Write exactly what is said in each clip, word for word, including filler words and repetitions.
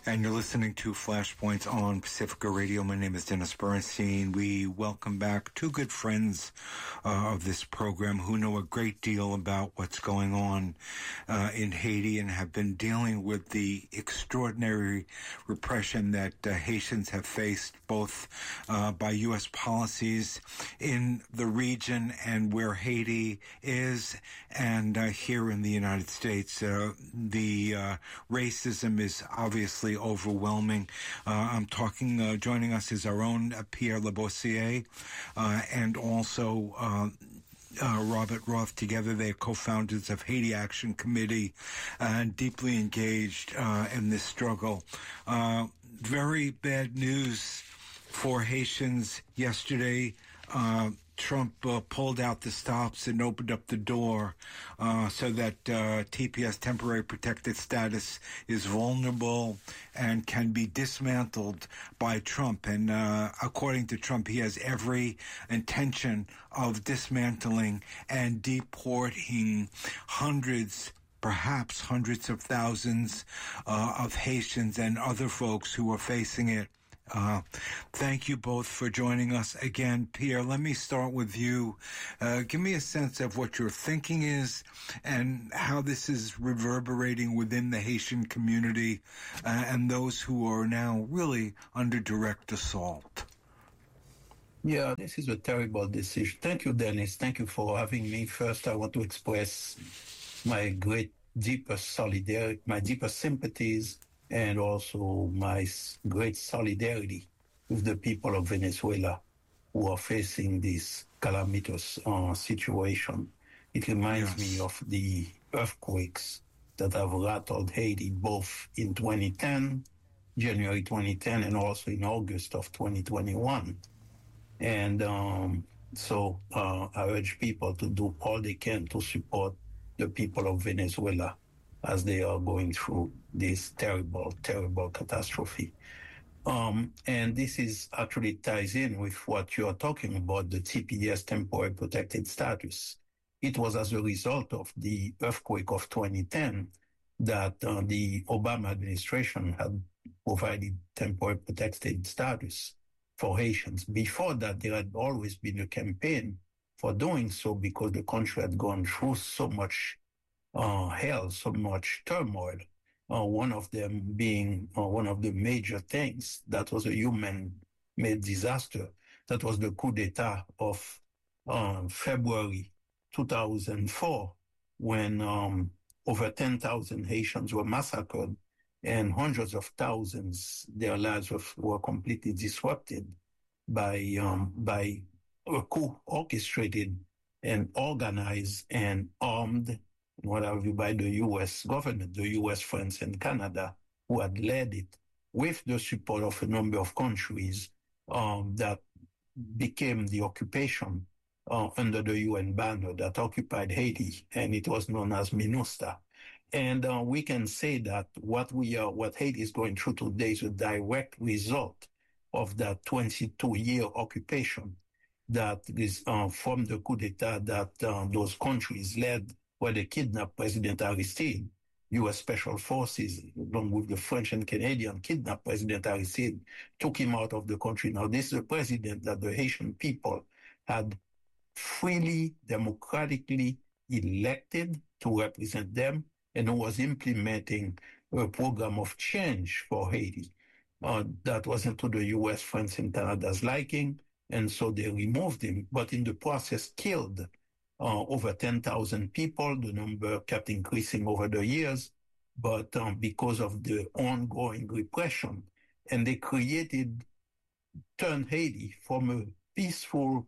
And you're listening to Flashpoints on Pacifica Radio. My name is Dennis Bernstein. We welcome back two good friends uh, of this program who know a great deal about what's going on uh, in Haiti and have been dealing with the extraordinary repression that uh, Haitians have faced, both uh, by U S policies in the region and where Haiti is, and uh, here in the United States. Uh, the uh, racism is obviously overwhelming. Uh, I'm talking, uh, joining us is our own uh, Pierre Labossiere, uh, and also uh, uh, Robert Roth. Together, they are co-founders of Haiti Action Committee and deeply engaged uh, in this struggle. Uh, very bad news for Haitians yesterday. Uh, Trump uh, pulled out the stops and opened up the door uh, so that uh, T P S, temporary protected status, is vulnerable and can be dismantled by Trump. And uh, according to Trump, he has every intention of dismantling and deporting hundreds, perhaps hundreds of thousands uh, of Haitians and other folks who are facing it. Uh, thank you both for joining us again. Pierre, let me start with you. Uh, give me a sense of what your thinking is and how this is reverberating within the Haitian community uh, and those who are now really under direct assault. Yeah, this is a terrible decision. Thank you, Dennis. Thank you for having me. First, I want to express my great, deepest solidarity, my deepest sympathies, and also my great solidarity with the people of Venezuela who are facing this calamitous uh, situation. It reminds yes. me of the earthquakes that have rattled Haiti both in twenty ten, January twenty ten, and also in August of twenty twenty-one. And um, so uh, I urge people to do all they can to support the people of Venezuela as they are going through this terrible, terrible catastrophe. Um, and this is actually ties in with what you're talking about, the T P S, temporary protected status. It was as a result of the earthquake of twenty ten that uh, the Obama administration had provided temporary protected status for Haitians. Before that, there had always been a campaign for doing so because the country had gone through so much Uh, hell, so much turmoil. Uh, one of them being uh, one of the major things that was a human-made disaster. That was the coup d'etat of uh, February two thousand four, when um, over ten thousand Haitians were massacred and hundreds of thousands, their lives were, were completely disrupted by um, by a coup orchestrated and organized and armed, what have you, by the U S government, the U S, France, and Canada, who had led it with the support of a number of countries um, that became the occupation uh, under the U N banner that occupied Haiti, and it was known as MINUSTA. And uh, we can say that what we are, what Haiti is going through today is a direct result of that twenty-two-year occupation that is uh, from the coup d'etat that uh, those countries led, where they kidnapped President Aristide. U S Special Forces, along with the French and Canadian, kidnapped President Aristide, took him out of the country. Now, this is a president that the Haitian people had freely, democratically elected to represent them, and who was implementing a program of change for Haiti. Uh, that wasn't to the U S, France, and Canada's liking, and so they removed him, but in the process killed Uh, over ten thousand people. The number kept increasing over the years, but um, because of the ongoing repression, and they created, turned Haiti from a peaceful,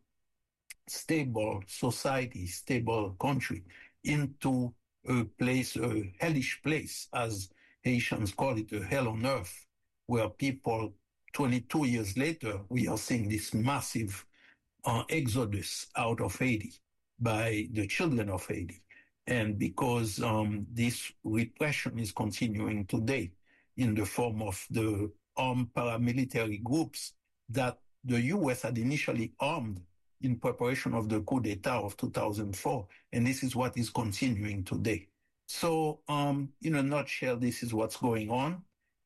stable society, stable country, into a place, a hellish place, as Haitians call it, a hell on earth, where people, twenty-two years later, we are seeing this massive uh, exodus out of Haiti by the children of Haiti. And because um, this repression is continuing today in the form of the armed paramilitary groups that the U S had initially armed in preparation of the coup d'etat of two thousand four. And this is what is continuing today. So um, in a nutshell, this is what's going on.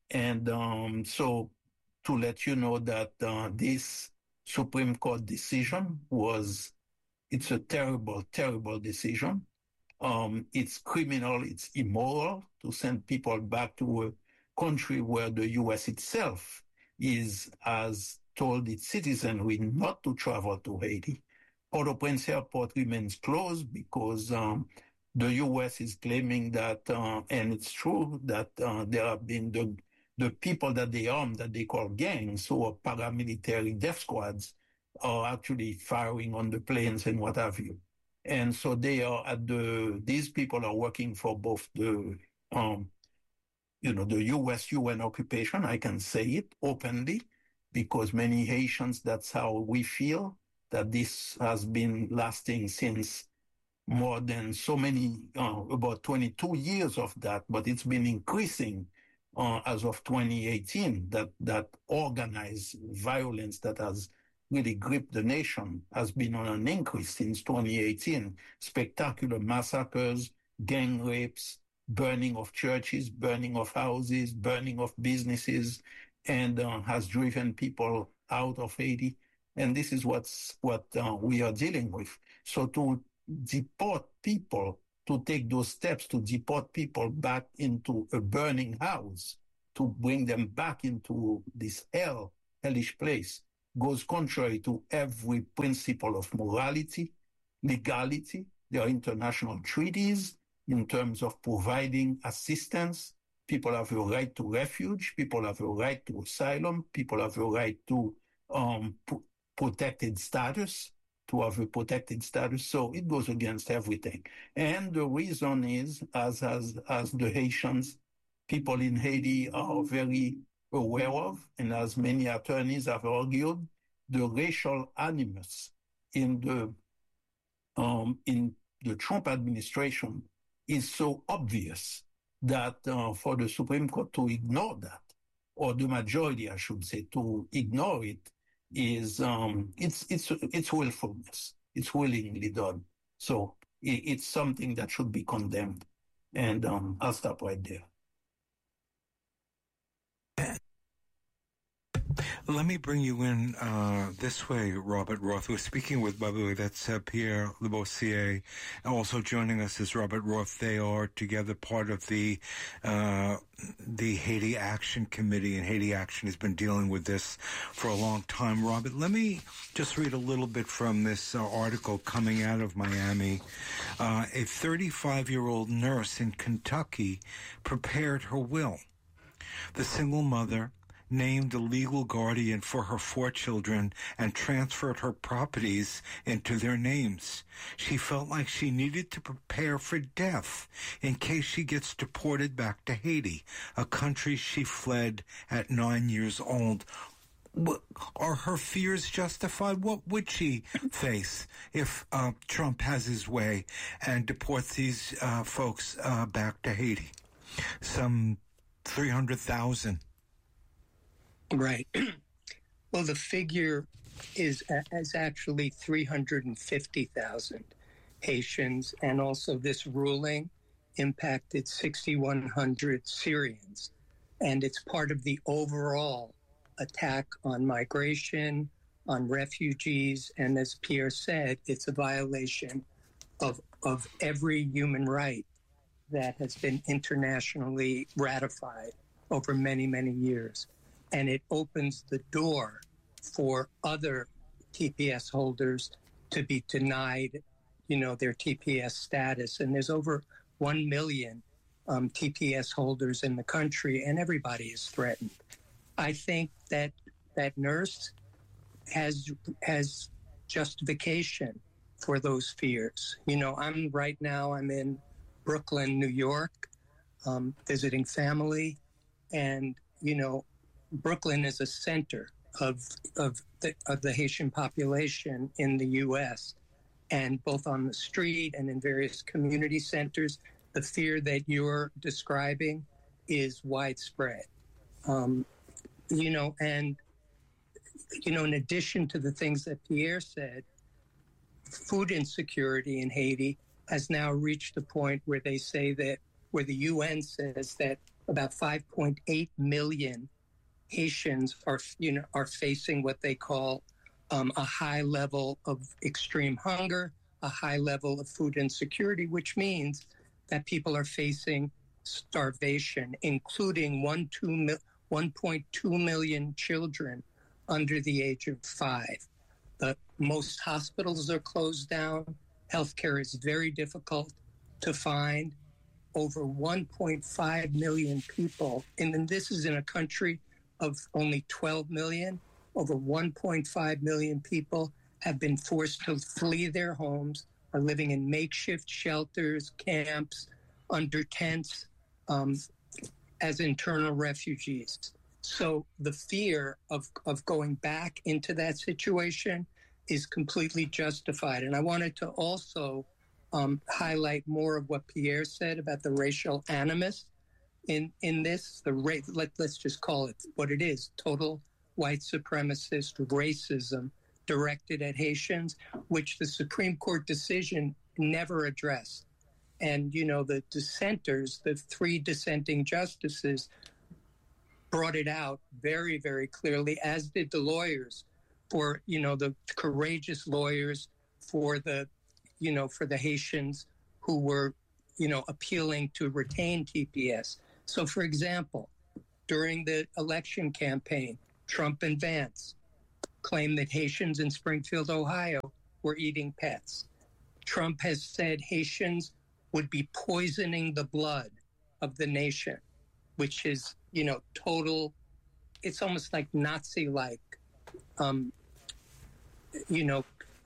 And um, so to let you know that uh, this Supreme Court decision was, it's a terrible, terrible decision. Um, it's criminal, it's immoral to send people back to a country where the U S itself is, has told its citizenry not to travel to Haiti. Port-au-Prince Airport remains closed because um, the U S is claiming that, uh, and it's true, that uh, there have been the, the people that they arm, that they call gangs, or paramilitary death squads, are actually firing on the planes and what have you. And so they are at the, these people are working for both the, um, you know, the U S U N occupation. I can say it openly because many Haitians, that's how we feel, that this has been lasting since more than so many, uh, about twenty-two years of that, but it's been increasing uh, as of twenty eighteen, that, that organized violence that has really gripped the nation has been on an increase since twenty eighteen. Spectacular massacres, gang rapes, burning of churches, burning of houses, burning of businesses, and uh, has driven people out of Haiti. And this is what's what uh, we are dealing with. So to deport people, to take those steps to deport people back into a burning house, to bring them back into this hell, hellish place, goes contrary to every principle of morality, legality. There are international treaties in terms of providing assistance. People have a right to refuge. People have a right to asylum. People have a right to um, p- protected status, to have a protected status. So it goes against everything. And the reason is, as, as, as the Haitians, people in Haiti are very aware of, and as many attorneys have argued, the racial animus in the um, in the Trump administration is so obvious that uh, for the Supreme Court to ignore that, or the majority, I should say, to ignore it, is um, it's it's it's willfulness. It's willingly done. So it, it's something that should be condemned. And um, I'll stop right there. Let me bring you in uh, this way, Robert Roth. We're speaking with, by the way, that's uh, Pierre Lebossiere. Also joining us is Robert Roth. They are together part of the uh, the Haiti Action Committee, and Haiti Action has been dealing with this for a long time. Robert, let me just read a little bit from this uh, article coming out of Miami. Uh, a thirty-five-year-old nurse in Kentucky prepared her will. The single mother named a legal guardian for her four children and transferred her properties into their names. She felt like she needed to prepare for death in case she gets deported back to Haiti, a country she fled at nine years old. Are her fears justified? What would she face if uh, Trump has his way and deports these uh, folks uh, back to Haiti? Some three hundred thousand. Right. Well, the figure is is actually three hundred fifty thousand Haitians, and also this ruling impacted six thousand one hundred Syrians, and it's part of the overall attack on migration, on refugees, and as Pierre said, it's a violation of of every human right that has been internationally ratified over many, many years. And it opens the door for other T P S holders to be denied, you know, their T P S status. And there's over one million um, T P S holders in the country, and everybody is threatened. I think that that nurse has has justification for those fears. You know, I'm right now, I'm in Brooklyn, New York, um, visiting family, and, you know, Brooklyn is a center of of the, of the Haitian population in the U S, and both on the street and in various community centers, the fear that you're describing is widespread. Um, you know, and, you know, in addition to the things that Pierre said, food insecurity in Haiti has now reached the point where they say that, where the U N says that about five point eight million Haitians are, you know, are facing what they call um, a high level of extreme hunger, a high level of food insecurity, which means that people are facing starvation, including one, two, one point two million children under the age of five. The most hospitals are closed down. Healthcare is very difficult to find. Over one point five million people, and this is in a country of only twelve million, over one point five million people have been forced to flee their homes, are living in makeshift shelters, camps, under tents, um, as internal refugees. So the fear of, of going back into that situation is completely justified. And I wanted to also um, highlight more of what Pierre said about the racial animus in, in this. The ra- let, let's just call it what it is, total white supremacist racism directed at Haitians, which the Supreme Court decision never addressed. And, you know, the dissenters, the three dissenting justices, brought it out very, very clearly, as did the lawyers for, you know, the courageous lawyers for the, you know, for the Haitians who were, you know, appealing to retain T P S. So, for example, during the election campaign, Trump and Vance claimed that Haitians in Springfield, Ohio, were eating pets. Trump has said Haitians would be poisoning the blood of the nation, which is, you know, total, it's almost like Nazi-like, um, you know,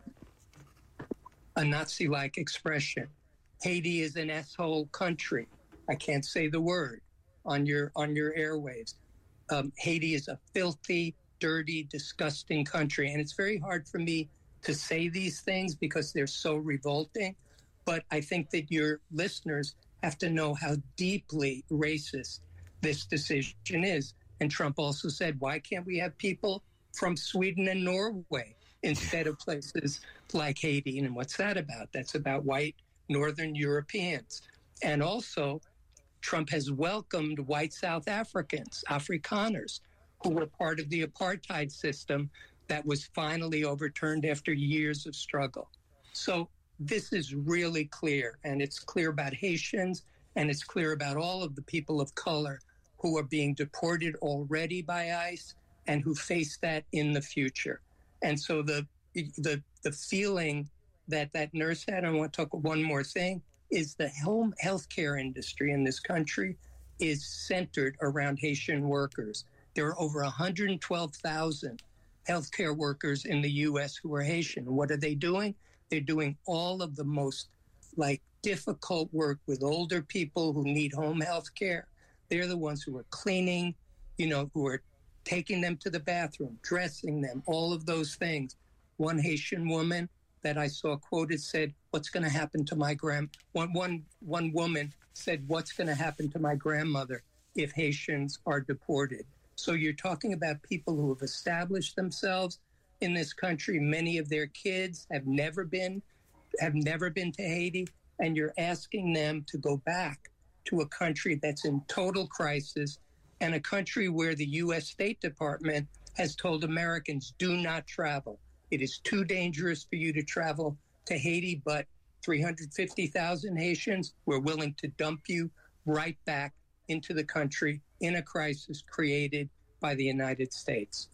a Nazi-like expression. Haiti is an S-hole country. I can't say the word on your on your airwaves. Um, Haiti is a filthy, dirty, disgusting country. And it's very hard for me to say these things because they're so revolting. But I think that your listeners have to know how deeply racist this decision is. And Trump also said, why can't we have people from Sweden and Norway instead of places like Haiti? And what's that about? That's about white Northern Europeans. And also, Trump has welcomed white South Africans, Afrikaners, who were part of the apartheid system that was finally overturned after years of struggle. So this is really clear, and it's clear about Haitians, and it's clear about all of the people of color who are being deported already by ICE and who face that in the future. And so the the the feeling that that nurse had, I want to talk one more thing, is the home healthcare industry in this country is centered around Haitian workers. There are over one hundred twelve thousand healthcare workers in the U S who are Haitian. What are they doing? They're doing all of the most like difficult work with older people who need home health care. They're the ones who are cleaning, you know, who are taking them to the bathroom, dressing them, all of those things. One Haitian woman that I saw quoted said, what's going to happen to my grand, one, one, one woman said, what's going to happen to my grandmother if Haitians are deported? So you're talking about people who have established themselves in this country. Many of their kids have never been, have never been to Haiti, and you're asking them to go back to a country that's in total crisis and a country where the U S State Department has told Americans, do not travel. It is too dangerous for you to travel to Haiti, but three hundred fifty thousand Haitians were willing to dump you right back into the country in a crisis created by the United States.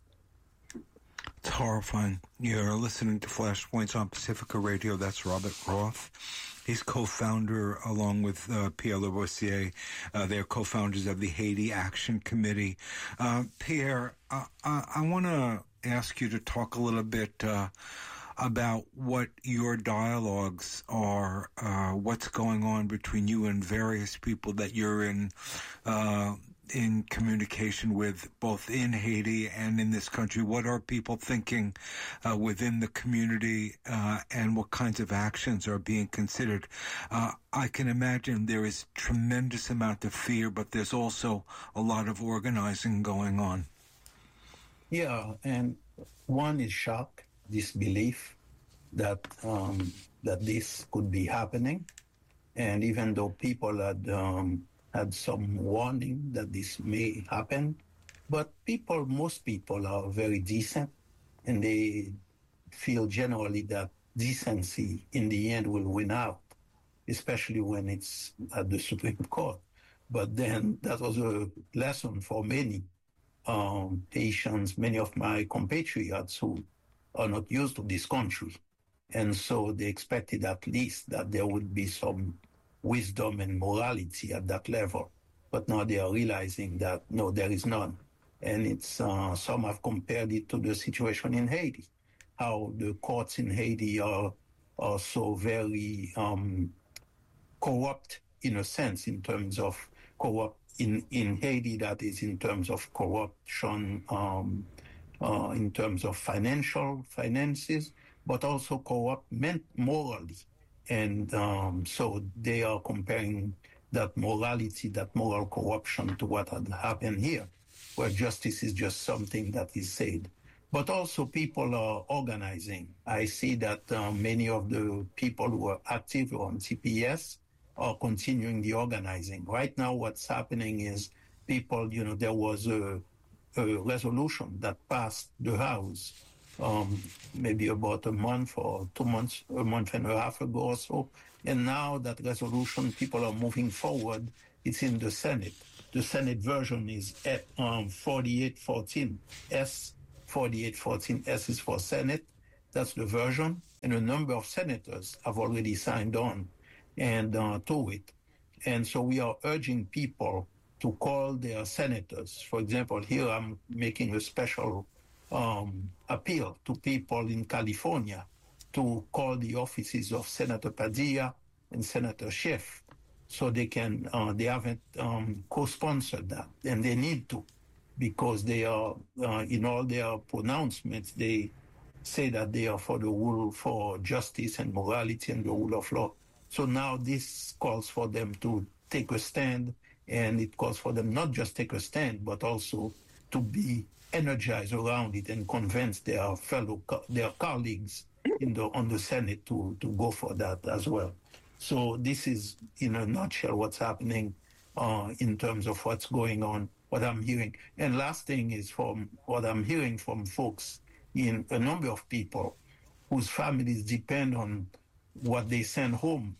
It's horrifying. You're listening to Flashpoints on Pacifica Radio. That's Robert Roth. He's co-founder, along with uh, Pierre Lavoisier. Uh, they're co-founders of the Haiti Action Committee. Uh, Pierre, uh, I, I want to ask you to talk a little bit uh, about what your dialogues are, uh, what's going on between you and various people that you're in uh, in communication with, both in Haiti and in this country. What are people thinking uh, within the community, uh, and what kinds of actions are being considered? Uh, I can imagine there is tremendous amount of fear, but there's also a lot of organizing going on. Yeah, and one is shock, disbelief that um, that this could be happening. And even though people had um, had some warning that this may happen. But people, most people are very decent, and they feel generally that decency in the end will win out, especially when it's at the Supreme Court. But then that was a lesson for many um, Haitians, many of my compatriots who are not used to this country. And so they expected at least that there would be some wisdom and morality at that level. But now they are realizing that, no, there is none. And it's uh, some have compared it to the situation in Haiti, how the courts in Haiti are, are so very um, corrupt in a sense, in terms of corrupt in, in Haiti, that is in terms of corruption, um, uh, in terms of financial finances, but also corrupt morally. And um, so they are comparing that morality, that moral corruption to what had happened here, where justice is just something that is said. But also people are organizing. I see that uh, many of the people who are active on C P S are continuing the organizing. Right now what's happening is people, you know, there was a, a resolution that passed the House um, maybe about a month or two months, a month and a half ago or so. And now that resolution, people are moving forward. It's in the Senate. The Senate version is at um, forty-eight fourteen S. forty-eight fourteen S is for Senate. That's the version. And a number of senators have already signed on and uh, to it. And so we are urging people to call their senators. For example, here I'm making a special um, appeal to people in California to call the offices of Senator Padilla and Senator Schiff, so they can, uh, they haven't um, co-sponsored that, and they need to, because they are, uh, in all their pronouncements, they say that they are for the rule, for justice and morality and the rule of law. So now this calls for them to take a stand, and it calls for them not just take a stand, but also to be energized around it and convince their fellow, their colleagues in the, on the Senate to, to go for that as well. So this is, in a nutshell, what's happening uh, in terms of what's going on, what I'm hearing. And last thing is from what I'm hearing from folks in a number of people whose families depend on what they send home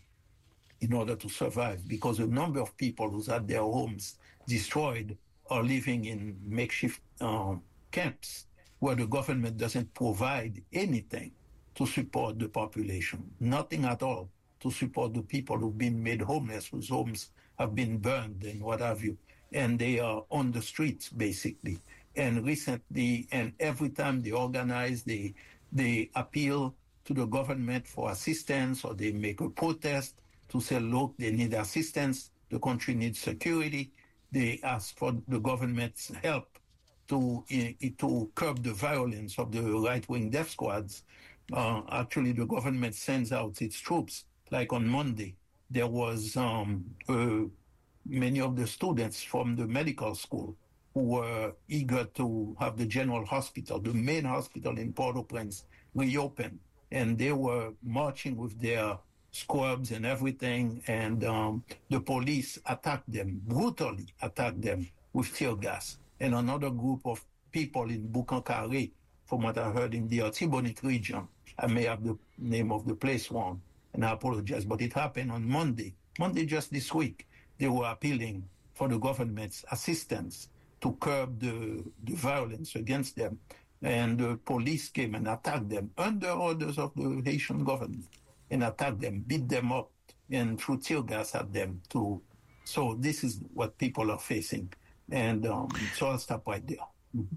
in order to survive, because a number of people who's had their homes destroyed are living in makeshift um, camps where the government doesn't provide anything to support the population, nothing at all to support the people who've been made homeless, whose homes have been burned and what have you. And they are on the streets, basically. And recently, and every time they organize, they, they appeal to the government for assistance, or they make a protest to say, look, they need assistance, the country needs security. They ask for the government's help to, uh, to curb the violence of the right-wing death squads. Uh, actually, the government sends out its troops. Like on Monday, there was um, uh, many of the students from the medical school who were eager to have the general hospital, the main hospital in Port-au-Prince, reopened. And they were marching with their squabs and everything, and um, the police attacked them, brutally attacked them with tear gas. And another group of people in Boucan-Carré, from what I heard in the Artibonite region, I may have the name of the place wrong, and I apologize, but it happened on Monday. Monday just this week, they were appealing for the government's assistance to curb the, the violence against them. And the police came and attacked them under orders of the Haitian government, and attacked them, beat them up, and threw tear gas at them too. So this is what people are facing. And um, so I'll stop right there. Mm-hmm.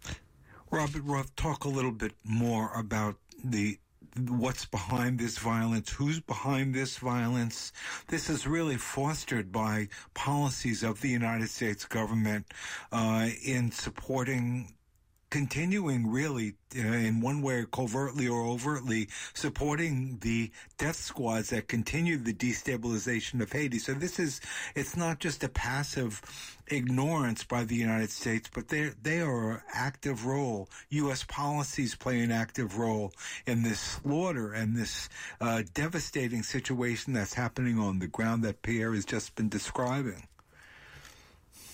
Robert Ruff, talk a little bit more about the what's behind this violence, who's behind this violence. This is really fostered by policies of the United States government uh, in supporting, continuing really uh, in one way, covertly or overtly, supporting the death squads that continue the destabilization of Haiti. So this is, it's not just a passive ignorance by the United States, but they they are an active role. U S policies play an active role in this slaughter and this uh, devastating situation that's happening on the ground that Pierre has just been describing.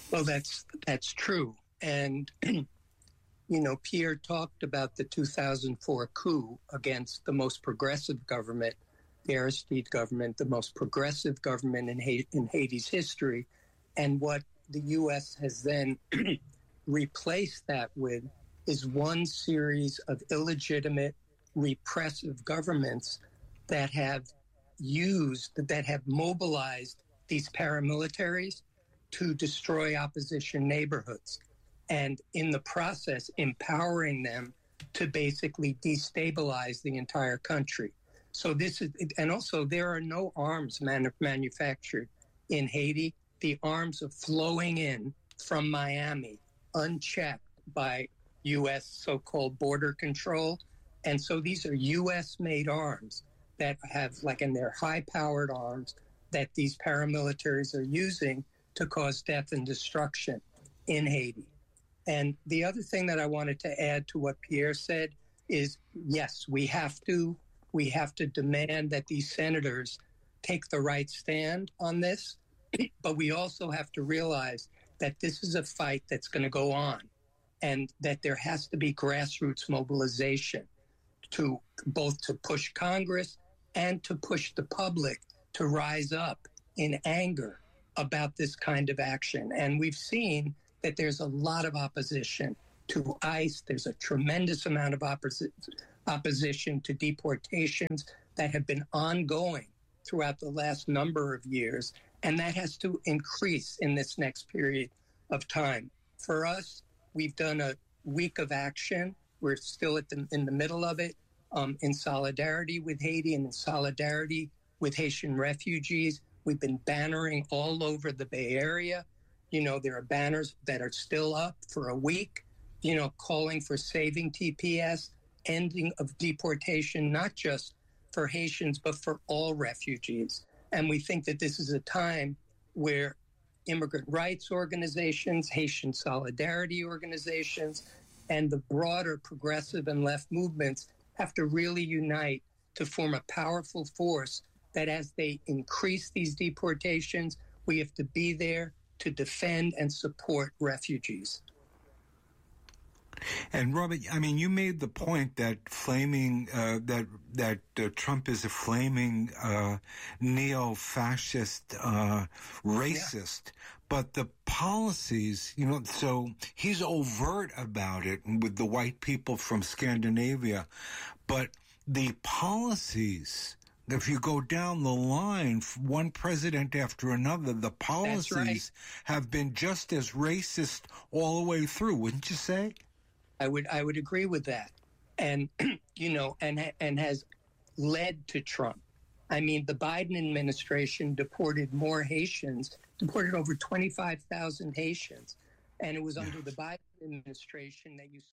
Well, that's that's true. And, you know, Pierre talked about the two thousand four coup against the most progressive government, the Aristide government, the most progressive government in, ha- in Haiti's history. And what the U S has then replaced that with is one series of illegitimate, repressive governments that have used, that have mobilized these paramilitaries to destroy opposition neighborhoods, and in the process empowering them to basically destabilize the entire country. So this is, and also there are no arms manu- manufactured in Haiti. The arms are flowing in from Miami, unchecked by U S so-called border control. And so these are U S-made arms that have, like, and they're high-powered arms that these paramilitaries are using to cause death and destruction in Haiti. And the other thing that I wanted to add to what Pierre said is, yes, we have to we have to demand that these senators take the right stand on this, but we also have to realize that this is a fight that's going to go on, and that there has to be grassroots mobilization to both to push Congress and to push the public to rise up in anger about this kind of action. And we've seen that there's a lot of opposition to ICE. There's a tremendous amount of opposi- opposition to deportations that have been ongoing throughout the last number of years. And that has to increase in this next period of time. For us, we've done a week of action. We're still at the, in the middle of it, um, in solidarity with Haiti and in solidarity with Haitian refugees. We've been bannering all over the Bay Area. You know, there are banners that are still up for a week, you know, calling for saving T P S, ending of deportation, not just for Haitians, but for all refugees. And we think that this is a time where immigrant rights organizations, Haitian solidarity organizations, and the broader progressive and left movements have to really unite to form a powerful force that as they increase these deportations, we have to be there to defend and support refugees. And Robert, I mean, you made the point that flaming uh, that that uh, Trump is a flaming uh, neo-fascist, uh, racist, yeah. But the policies, you know, so he's overt about it with the white people from Scandinavia, but the policies. If you go down the line, one president after another, the policies right. have been just as racist all the way through, wouldn't you say? I would I would agree with that. And, you know, and and has led to Trump. I mean, the Biden administration deported more Haitians, deported over twenty-five thousand Haitians. And it was under the Biden administration that you...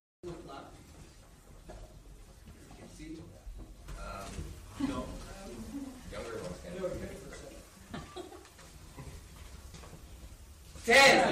Um, no. Ten.